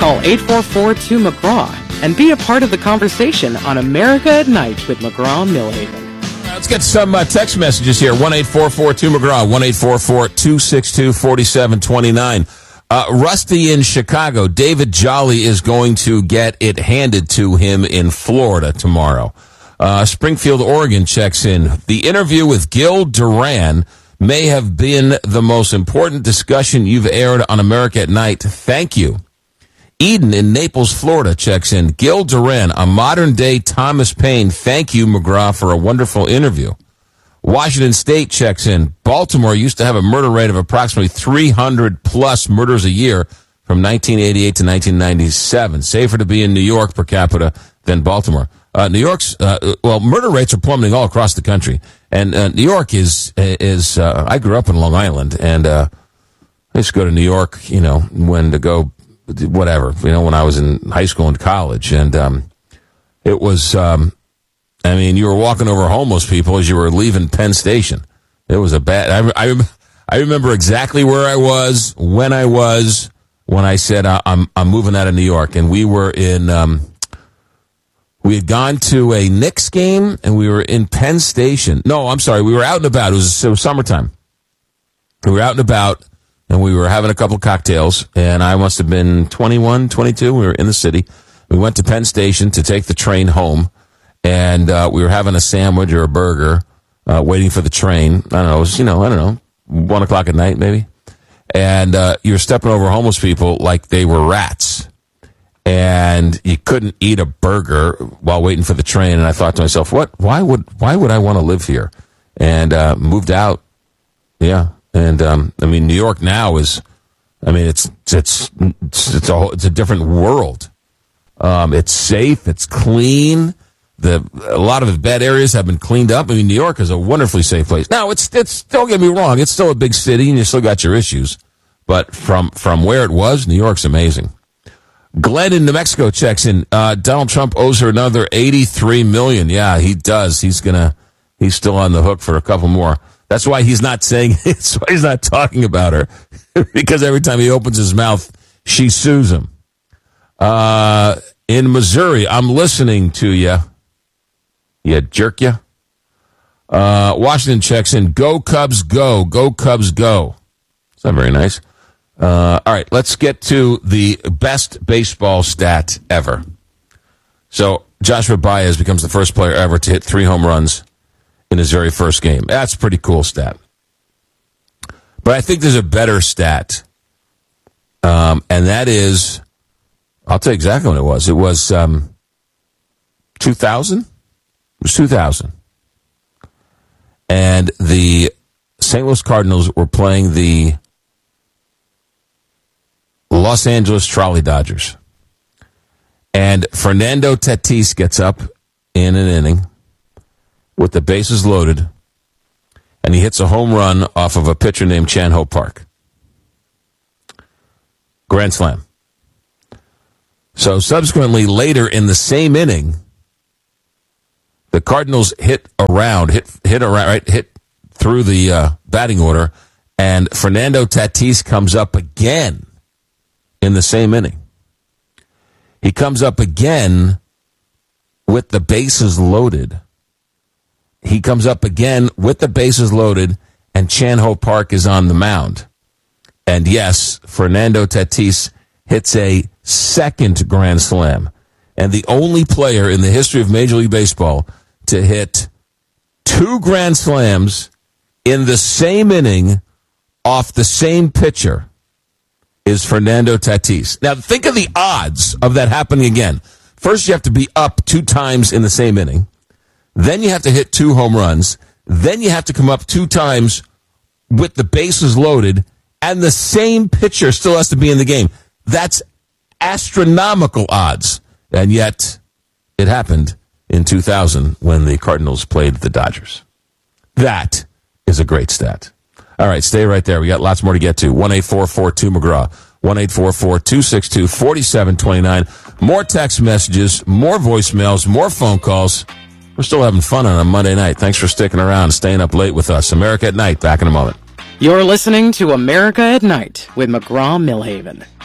Call 844-2-McGraw and be a part of the conversation on America at Night with McGraw-Millhaven. Let's get some text messages here. 1-844-2-McGraw, 1-844-262-4729. Rusty in Chicago, David Jolly is going to get it handed to him in Florida tomorrow. Springfield, Oregon checks in. The interview with Gil Duran may have been the most important discussion you've aired on America at Night. Thank you. Eden in Naples, Florida checks in. Gil Duran, a modern-day Thomas Paine. Thank you, McGraw, for a wonderful interview. Washington State checks in. Baltimore used to have a murder rate of approximately 300-plus murders a year from 1988 to 1997. Safer to be in New York per capita than Baltimore. New York's, murder rates are plummeting all across the country. And New York is I grew up in Long Island, and I used to go to New York, when to go, whatever, when I was in high school and college. And it was, you were walking over homeless people as you were leaving Penn Station. It was a bad, I remember exactly where I was, when I said, I'm moving out of New York. And we were in, we had gone to a Knicks game, and we were in Penn Station. No, I'm sorry. We were out and about. It was summertime. We were out and about, and we were having a couple cocktails, and I must have been 21, 22. We were in the city. We went to Penn Station to take the train home, and we were having a sandwich or a burger, waiting for the train. I don't know. It was, 1 o'clock at night maybe. And you were stepping over homeless people like they were rats. And you couldn't eat a burger while waiting for the train. And I thought to myself, why would I want to live here? And moved out. Yeah. And New York now is, it's a different world. It's safe. It's clean. A lot of the bad areas have been cleaned up. New York is a wonderfully safe place. Now, it's don't get me wrong. It's still a big city, and you still got your issues. But from where it was, New York's amazing. Glenn in New Mexico checks in. Donald Trump owes her another $83 million. Yeah, he does. He's still on the hook for a couple more. That's why he's not saying, that's why he's not talking about her. Because every time he opens his mouth, she sues him. In Missouri, I'm listening to you. You jerk ya. Washington checks in. Go Cubs, go. Go Cubs, go. It's not very nice. All right, let's get to the best baseball stat ever. So Joshua Baez becomes the first player ever to hit 3 home runs in his very first game. That's a pretty cool stat. But I think there's a better stat, and that is, I'll tell you exactly when it was. It was 2000. It was 2000. And the St. Louis Cardinals were playing the Los Angeles Trolley Dodgers. And Fernando Tatis gets up in an inning with the bases loaded, and he hits a home run off of a pitcher named Chan-Ho Park. Grand slam. So subsequently, later in the same inning, the Cardinals hit through the batting order, and Fernando Tatis comes up again in the same inning. He comes up again with the bases loaded. He comes up again with the bases loaded, and Chan-Ho Park is on the mound. And yes, Fernando Tatis hits a second grand slam, and the only player in the history of Major League Baseball to hit 2 grand slams in the same inning off the same pitcher is Fernando Tatis. Now, think of the odds of that happening again. First, you have to be up 2 times in the same inning. Then you have to hit 2 home runs. Then you have to come up 2 times with the bases loaded, and the same pitcher still has to be in the game. That's astronomical odds. And yet, it happened in 2000 when the Cardinals played the Dodgers. That is a great stat. All right, stay right there. We got lots more to get to. 1-844-2-McGraw. 1-844-262-4729. More text messages, more voicemails, more phone calls. We're still having fun on a Monday night. Thanks for sticking around and staying up late with us. America at Night, back in a moment. You're listening to America at Night with McGraw-Millhaven.